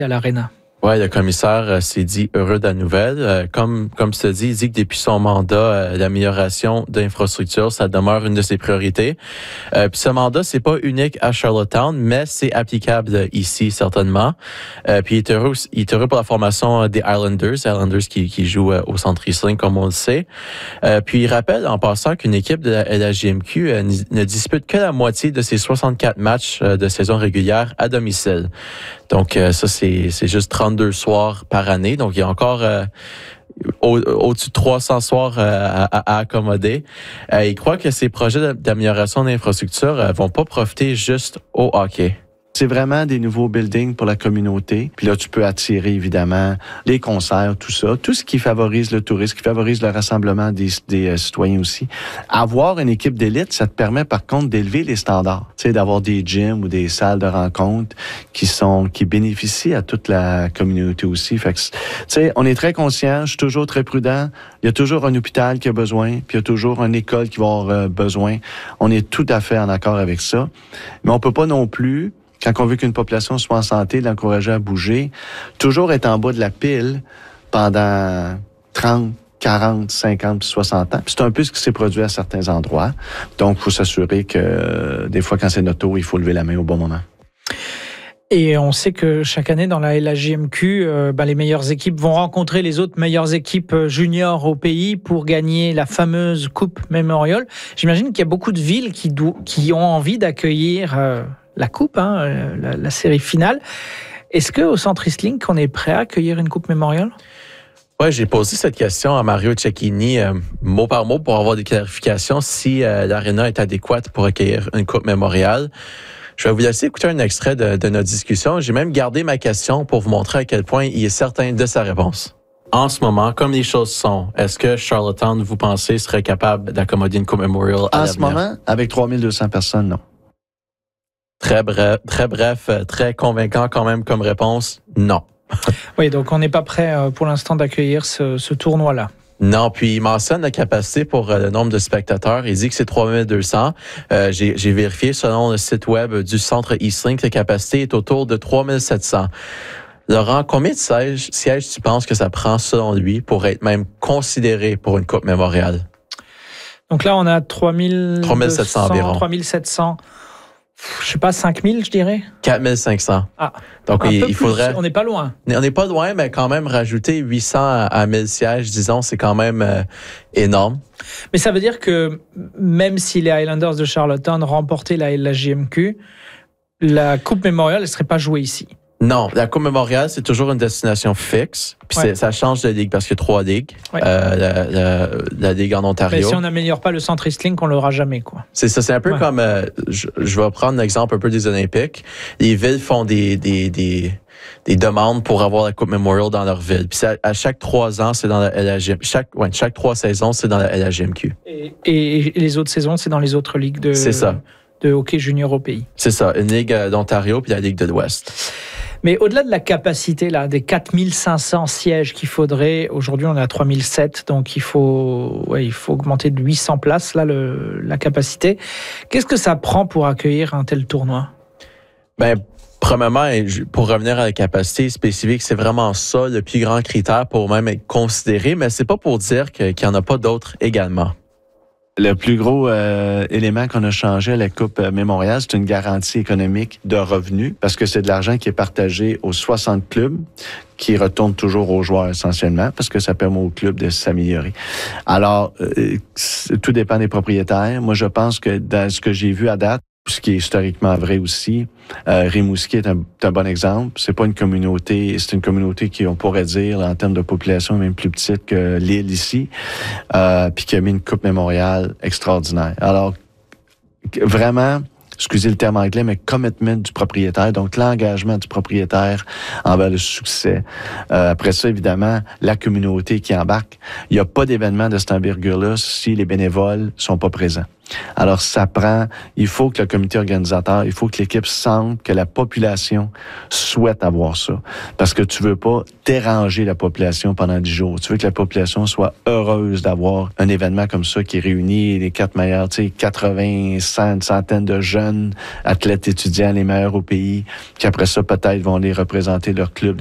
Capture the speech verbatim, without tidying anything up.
à l'Arena. Oui, le commissaire euh, s'est dit heureux de la nouvelle. Euh, comme comme je te dis, il dit que depuis son mandat, euh, l'amélioration de l'infrastructure, ça demeure une de ses priorités. Euh, puis ce mandat, c'est pas unique à Charlottetown, mais c'est applicable ici certainement. Euh, puis il est heureux, il est heureux pour la formation des Islanders, Islanders qui, qui jouent euh, au centre Eastlink, comme on le sait. Euh, puis il rappelle en passant qu'une équipe de la L H J M Q euh, ne dispute que la moitié de ses soixante-quatre matchs euh, de saison régulière à domicile. Donc euh, ça, c'est, c'est juste trente-deux soirs par année. Donc il y a encore euh, au, au-dessus de trois cents soirs euh, à, à accommoder. Euh, il croit que ces projets d'amélioration d'infrastructures euh, vont pas profiter juste au hockey. C'est vraiment des nouveaux buildings pour la communauté. Puis là, tu peux attirer, évidemment, les concerts, tout ça. Tout ce qui favorise le tourisme, qui favorise le rassemblement des, des euh, citoyens aussi. Avoir une équipe d'élite, ça te permet, par contre, d'élever les standards. Tu sais, d'avoir des gyms ou des salles de rencontres qui sont, qui bénéficient à toute la communauté aussi. Fait que, tu sais, on est très conscient, je suis toujours très prudent. Il y a toujours un hôpital qui a besoin, puis il y a toujours une école qui va avoir euh, besoin. On est tout à fait en accord avec ça. Mais on peut pas non plus, quand on veut qu'une population soit en santé, l'encourager à bouger, toujours être en bas de la pile pendant trente, quarante, cinquante, soixante ans. Puis c'est un peu ce qui s'est produit à certains endroits. Donc, il faut s'assurer que euh, des fois, quand c'est notre tour, il faut lever la main au bon moment. Et on sait que chaque année, dans la L H J M Q, euh, ben, les meilleures équipes vont rencontrer les autres meilleures équipes juniors au pays pour gagner la fameuse Coupe Memorial. J'imagine qu'il y a beaucoup de villes qui, do- qui ont envie d'accueillir euh, la Coupe, hein, la, la série finale. Est-ce qu'au Centre Eastlink, on est prêt à accueillir une Coupe Memorial? Oui, j'ai posé cette question à Mario Cecchini, euh, mot par mot, pour avoir des clarifications si euh, l'aréna est adéquate pour accueillir une Coupe Memorial. Je vais vous laisser écouter un extrait de, de notre discussion. J'ai même gardé ma question pour vous montrer à quel point il est certain de sa réponse. En ce moment, comme les choses sont, est-ce que Charlottetown, vous pensez, serait capable d'accommoder une Coupe Memorial à En l'avenir? ce moment, avec trois mille deux cents personnes, non. Très bref, très bref, très convaincant quand même comme réponse, non. Oui, donc on n'est pas prêt pour l'instant d'accueillir ce, ce tournoi-là. Non, puis il mentionne la capacité pour euh, le nombre de spectateurs. Il dit que c'est trois mille deux cents. Euh, j'ai, j'ai vérifié selon le site web du centre Eastlink, la capacité est autour de trois mille sept cents. Laurent, combien de sièges, sièges tu penses que ça prend selon lui pour être même considéré pour une Coupe Memorial? Donc là, on a trois mille sept cents environ. trois mille sept cents. Je sais pas, cinq mille, je dirais. quatre mille cinq cents. Ah, donc il, il faudrait. On n'est pas loin. On n'est pas loin, mais quand même rajouter huit cents à mille sièges, disons, c'est quand même euh, énorme. Mais ça veut dire que même si les Highlanders de Charlottetown remportaient la L H J M Q, la Coupe Memorial ne serait pas jouée ici. Non, la Coupe Memorial, c'est toujours une destination fixe. Puis ouais. ça change de ligue parce qu'il y a trois ligues. Ouais. Euh, la, la, la ligue en Ontario. Mais si on n'améliore pas le centre Eastlink, on ne l'aura jamais, quoi. C'est ça, c'est un peu ouais. comme... Euh, je, je vais prendre l'exemple un peu des Olympiques. Les villes font des, des, des, des demandes pour avoir la Coupe Memorial dans leur ville. Puis ça, à chaque trois ans, c'est dans la L H J M Q. Chaque, ouais, chaque trois saisons, c'est dans la L H J M Q. Et, et, et les autres saisons, c'est dans les autres ligues de, c'est ça. de hockey junior au pays. C'est ça, une ligue d'Ontario puis la ligue de l'Ouest. Mais au-delà de la capacité là, des quatre mille cinq cents sièges qu'il faudrait, aujourd'hui on est à trois mille sept, donc il faut, ouais, il faut augmenter de huit cents places là, le, la capacité. Qu'est-ce que ça prend pour accueillir un tel tournoi? Ben, premièrement, pour revenir à la capacité spécifique, c'est vraiment ça le plus grand critère pour même être considéré, mais c'est pas pour dire que, qu'il n'y en a pas d'autres également. Le plus gros euh, élément qu'on a changé à la Coupe Memorial, c'est une garantie économique de revenus, parce que c'est de l'argent qui est partagé aux soixante clubs, qui retourne toujours aux joueurs essentiellement, parce que ça permet aux clubs de s'améliorer. Alors, euh, tout dépend des propriétaires. Moi, je pense que dans ce que j'ai vu à date, ce qui est historiquement vrai aussi, euh, Rimouski est un, un bon exemple. C'est pas une communauté, c'est une communauté qui, on pourrait dire, en termes de population, même plus petite que l'île ici, euh, puis qui a mis une Coupe Memorial extraordinaire. Alors, vraiment, excusez le terme anglais, mais commitment du propriétaire, donc l'engagement du propriétaire envers le succès. Euh, après ça, évidemment, la communauté qui embarque. Il n'y a pas d'événement de cette envergure-là si les bénévoles sont pas présents. Alors, ça prend, il faut que le comité organisateur, il faut que l'équipe sente que la population souhaite avoir ça. Parce que tu veux pas déranger la population pendant dix jours. Tu veux que la population soit heureuse d'avoir un événement comme ça qui réunit les quatre meilleurs, tu sais, quatre-vingts, cent, une centaine de jeunes athlètes étudiants, les meilleurs au pays, qui après ça, peut-être vont aller représenter leur club